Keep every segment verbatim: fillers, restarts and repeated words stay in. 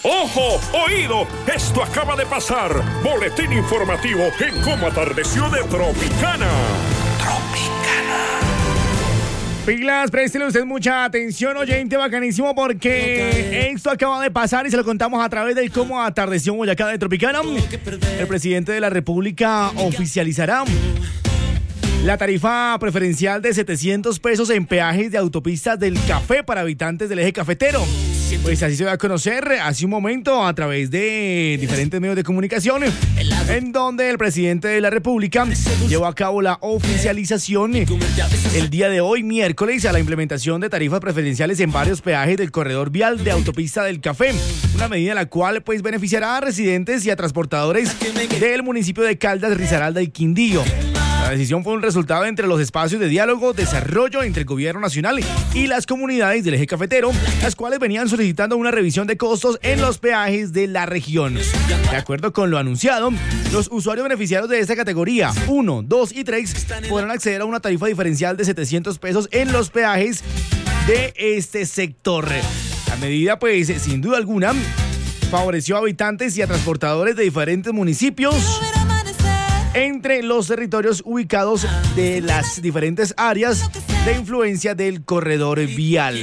¡Ojo! ¡Oído! Esto acaba de pasar. Boletín informativo en cómo atardeció de Tropicana. Tropicana. Pilas, préstele usted mucha atención, oyente, bacanísimo, porque esto acaba de pasar y se lo contamos a través del cómo atardeció Boyacá de Tropicana. El presidente de la República oficializará la tarifa preferencial de setecientos pesos en peajes de autopistas del Café para habitantes del eje cafetero. Pues así se va a conocer hace un momento a través de diferentes medios de comunicación, en donde el presidente de la República llevó a cabo la oficialización el día de hoy, miércoles, a la implementación de tarifas preferenciales en varios peajes del corredor vial de autopista del Café. Una medida la cual pues beneficiará a residentes y a transportadores del municipio de Caldas, Risaralda y Quindío. La decisión fue un resultado entre los espacios de diálogo, desarrollo entre el gobierno nacional y las comunidades del eje cafetero, las cuales venían solicitando una revisión de costos en los peajes de la región. De acuerdo con lo anunciado, los usuarios beneficiarios de esta categoría uno, dos y tres podrán acceder a una tarifa diferencial de setecientos pesos en los peajes de este sector. La medida, pues, sin duda alguna, favoreció a habitantes y a transportadores de diferentes municipios entre los territorios ubicados de las diferentes áreas de influencia del corredor vial.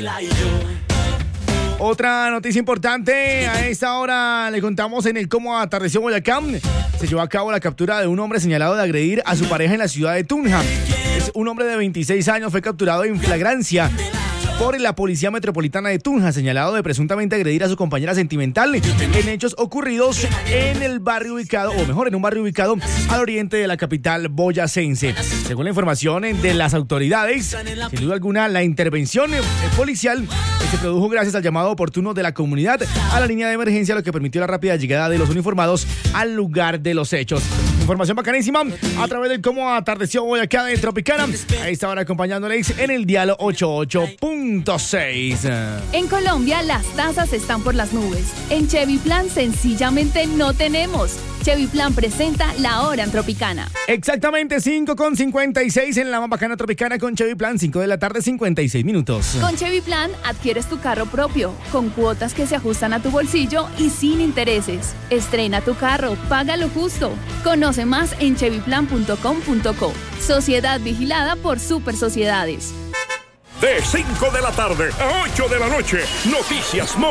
Otra noticia importante, a esta hora le contamos en el cómo atardeció Boyacá. Se llevó a cabo la captura de un hombre señalado de agredir a su pareja en la ciudad de Tunja. Es un hombre de veintiséis años, fue capturado en flagrancia por la Policía Metropolitana de Tunja, señalado de presuntamente agredir a su compañera sentimental en hechos ocurridos en el barrio ubicado, o mejor, en un barrio ubicado al oriente de la capital boyacense. Según la información de las autoridades, sin duda alguna, la intervención policial se produjo gracias al llamado oportuno de la comunidad a la línea de emergencia, lo que permitió la rápida llegada de los uniformados al lugar de los hechos. Información bacanísima a través del cómo atardeció Boyacá de Tropicana. A esta hora acompañándoles en el dial ochenta y ocho punto seis. En Colombia las tasas están por las nubes. En Chevy Plan sencillamente no tenemos. Chevy Plan presenta la hora en Tropicana. Exactamente, cinco con cincuenta y seis en la más bacana Tropicana con Chevy Plan, cinco de la tarde, cincuenta y seis minutos. Con Chevy Plan adquieres tu carro propio, con cuotas que se ajustan a tu bolsillo y sin intereses. Estrena tu carro, págalo justo. Conoce más en chevy plan punto com punto co. Sociedad vigilada por Super Sociedades. De cinco de la tarde a ocho de la noche, Noticias